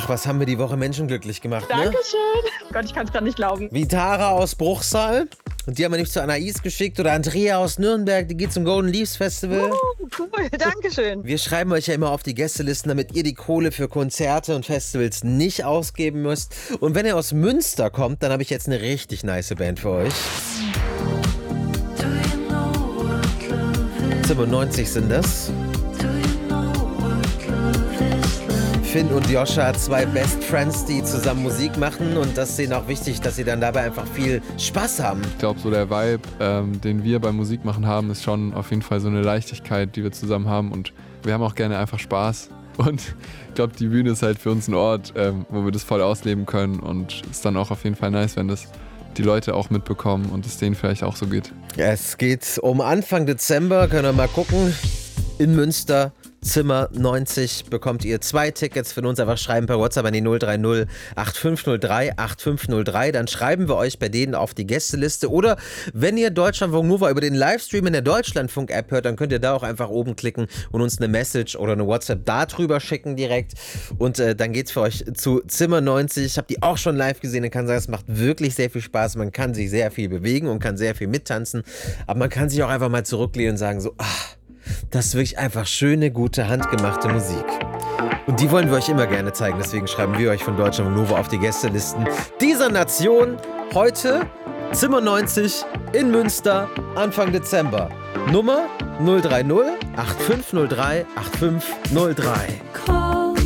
Ach, was haben wir die Woche Menschen glücklich gemacht, ne? Dankeschön. Gott, ich kann es gerade nicht glauben. Wie Tara aus Bruchsal. Und die haben wir nicht zu Anais geschickt. Oder Andrea aus Nürnberg, die geht zum Golden Leaves Festival. Cool, Dankeschön. Wir schreiben euch ja immer auf die Gästelisten, damit ihr die Kohle für Konzerte und Festivals nicht ausgeben müsst. Und wenn ihr aus Münster kommt, dann habe ich jetzt eine richtig nice Band für euch. 95 sind das. Finn und Joscha, zwei Best Friends, die zusammen Musik machen, und das ist denen auch wichtig, dass sie dann dabei einfach viel Spaß haben. Ich glaube, so der Vibe, den wir beim Musikmachen haben, ist schon auf jeden Fall so eine Leichtigkeit, die wir zusammen haben, und wir haben auch gerne einfach Spaß. Und ich glaube, die Bühne ist halt für uns ein Ort, wo wir das voll ausleben können, und ist dann auch auf jeden Fall nice, wenn das die Leute auch mitbekommen und es denen vielleicht auch so geht. Es geht um Anfang Dezember, könnt ihr mal gucken, in Münster. Zimmer 90 bekommt ihr 2 Tickets für uns. Einfach schreiben per WhatsApp an die 030 8503 8503. Dann schreiben wir euch bei denen auf die Gästeliste. Oder wenn ihr Deutschlandfunk Nova über den Livestream in der Deutschlandfunk-App hört, dann könnt ihr da auch einfach oben klicken und uns eine Message oder eine WhatsApp da drüber schicken direkt. Und dann geht's für euch zu Zimmer 90. Ich habe die auch schon live gesehen. Ich kann sagen, es macht wirklich sehr viel Spaß. Man kann sich sehr viel bewegen und kann sehr viel mittanzen. Aber man kann sich auch einfach mal zurücklehnen und sagen so, das ist wirklich einfach schöne, gute, handgemachte Musik. Und die wollen wir euch immer gerne zeigen. Deswegen schreiben wir euch von Deutschland Nova auf die Gästelisten dieser Nation. Heute Zimmer 90 in Münster, Anfang Dezember. Nummer 030 8503 8503.